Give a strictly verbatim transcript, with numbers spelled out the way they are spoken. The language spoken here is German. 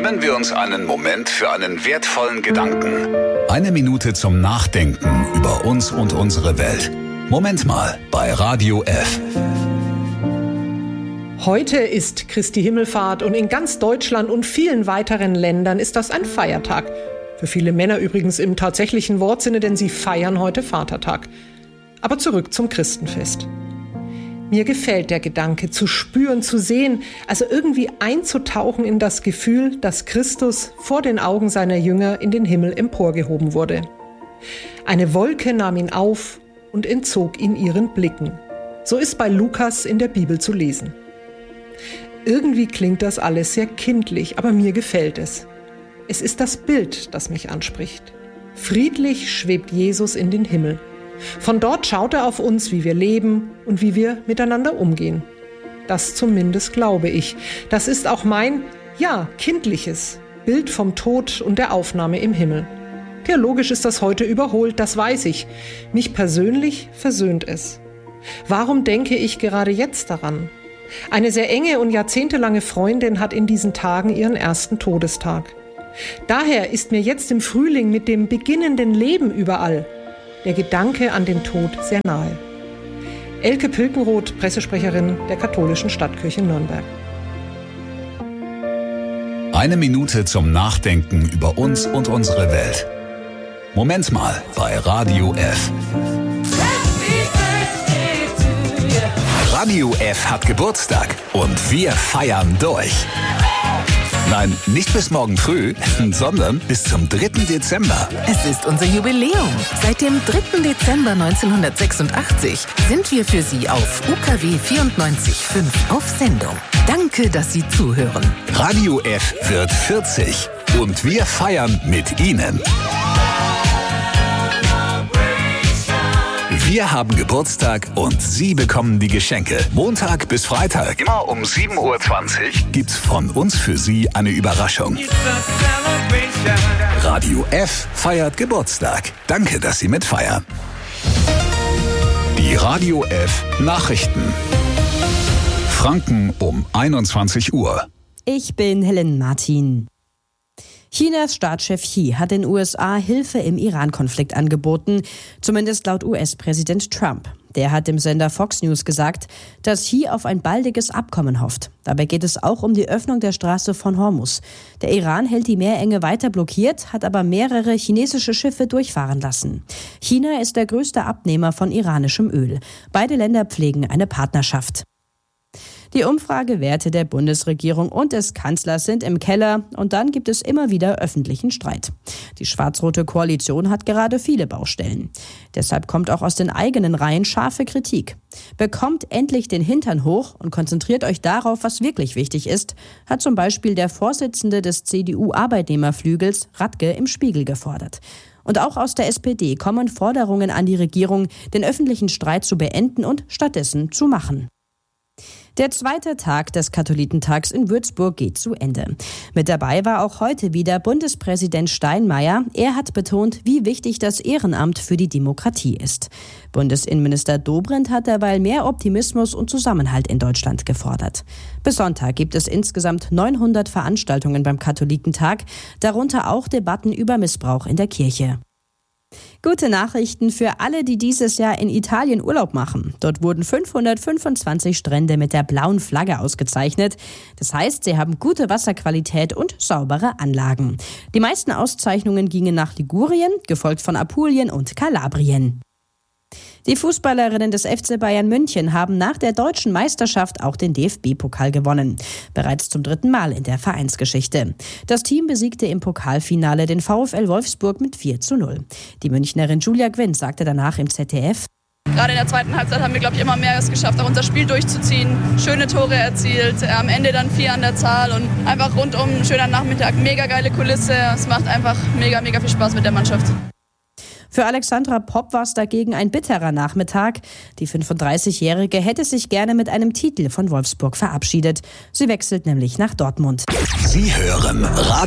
Nehmen wir uns einen Moment für einen wertvollen Gedanken. Eine Minute zum Nachdenken über uns und unsere Welt. Moment mal bei Radio F. Heute ist Christi Himmelfahrt und in ganz Deutschland und vielen weiteren Ländern ist das ein Feiertag. Für viele Männer übrigens im tatsächlichen Wortsinne, denn sie feiern heute Vatertag. Aber zurück zum Christenfest. Mir gefällt der Gedanke, zu spüren, zu sehen, also irgendwie einzutauchen in das Gefühl, dass Christus vor den Augen seiner Jünger in den Himmel emporgehoben wurde. Eine Wolke nahm ihn auf und entzog ihn ihren Blicken. So ist bei Lukas in der Bibel zu lesen. Irgendwie klingt das alles sehr kindlich, aber mir gefällt es. Es ist das Bild, das mich anspricht. Friedlich schwebt Jesus in den Himmel. Von dort schaut er auf uns, wie wir leben und wie wir miteinander umgehen. Das zumindest glaube ich. Das ist auch mein, ja, kindliches Bild vom Tod und der Aufnahme im Himmel. Theologisch ist das heute überholt, das weiß ich. Mich persönlich versöhnt es. Warum denke ich gerade jetzt daran? Eine sehr enge und jahrzehntelange Freundin hat in diesen Tagen ihren ersten Todestag. Daher ist mir jetzt im Frühling mit dem beginnenden Leben überall der Gedanke an den Tod sehr nahe. Elke Pilkenroth, Pressesprecherin der Katholischen Stadtkirche Nürnberg. Eine Minute zum Nachdenken über uns und unsere Welt. Moment mal bei Radio F. Radio F hat Geburtstag und wir feiern durch. Nein, nicht bis morgen früh, sondern bis zum dritten Dezember. Es ist unser Jubiläum. Seit dem dritten Dezember neunzehnhundertsechsundachtzig sind wir für Sie auf U K W vierundneunzig Komma fünf auf Sendung. Danke, dass Sie zuhören. Radio F wird vierzig und wir feiern mit Ihnen. Wir haben Geburtstag und Sie bekommen die Geschenke. Montag bis Freitag, immer um sieben Uhr zwanzig, gibt's von uns für Sie eine Überraschung. Radio F feiert Geburtstag. Danke, dass Sie mitfeiern. Die Radio F Nachrichten. Franken um einundzwanzig Uhr. Ich bin Helen Martin. Chinas Staatschef Xi hat den U S A Hilfe im Iran-Konflikt angeboten, zumindest laut U S-Präsident Trump. Der hat dem Sender Fox News gesagt, dass Xi auf ein baldiges Abkommen hofft. Dabei geht es auch um die Öffnung der Straße von Hormuz. Der Iran hält die Meerenge weiter blockiert, hat aber mehrere chinesische Schiffe durchfahren lassen. China ist der größte Abnehmer von iranischem Öl. Beide Länder pflegen eine Partnerschaft. Die Umfragewerte der Bundesregierung und des Kanzlers sind im Keller und dann gibt es immer wieder öffentlichen Streit. Die schwarz-rote Koalition hat gerade viele Baustellen. Deshalb kommt auch aus den eigenen Reihen scharfe Kritik. Bekommt endlich den Hintern hoch und konzentriert euch darauf, was wirklich wichtig ist, hat zum Beispiel der Vorsitzende des C D U-Arbeitnehmerflügels Radke im Spiegel gefordert. Und auch aus der S P D kommen Forderungen an die Regierung, den öffentlichen Streit zu beenden und stattdessen zu machen. Der zweite Tag des Katholikentags in Würzburg geht zu Ende. Mit dabei war auch heute wieder Bundespräsident Steinmeier. Er hat betont, wie wichtig das Ehrenamt für die Demokratie ist. Bundesinnenminister Dobrindt hat derweil mehr Optimismus und Zusammenhalt in Deutschland gefordert. Bis Sonntag gibt es insgesamt neunhundert Veranstaltungen beim Katholikentag, darunter auch Debatten über Missbrauch in der Kirche. Gute Nachrichten für alle, die dieses Jahr in Italien Urlaub machen. Dort wurden fünfhundertfünfundzwanzig Strände mit der blauen Flagge ausgezeichnet. Das heißt, sie haben gute Wasserqualität und saubere Anlagen. Die meisten Auszeichnungen gingen nach Ligurien, gefolgt von Apulien und Kalabrien. Die Fußballerinnen des F C Bayern München haben nach der deutschen Meisterschaft auch den D F B-Pokal gewonnen. Bereits zum dritten Mal in der Vereinsgeschichte. Das Team besiegte im Pokalfinale den VfL Wolfsburg mit vier zu null. Die Münchnerin Julia Gwynn sagte danach im Z D F: Gerade in der zweiten Halbzeit haben wir, glaube ich, immer mehr es geschafft, auch unser Spiel durchzuziehen. Schöne Tore erzielt, am Ende dann vier an der Zahl und einfach rundum ein schöner Nachmittag. Mega geile Kulisse, es macht einfach mega, mega viel Spaß mit der Mannschaft. Für Alexandra Popp war es dagegen ein bitterer Nachmittag. Die fünfunddreißigjährige hätte sich gerne mit einem Titel von Wolfsburg verabschiedet. Sie wechselt nämlich nach Dortmund. Sie hören Radio